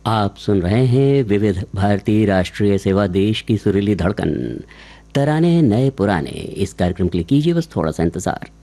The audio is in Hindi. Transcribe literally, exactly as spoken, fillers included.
आप सुन रहे हैं विविध भारती राष्ट्रीय सेवा, देश की सुरीली धड़कन। तराने नए पुराने, इस कार्यक्रम के लिए कीजिए बस थोड़ा सा इंतजार।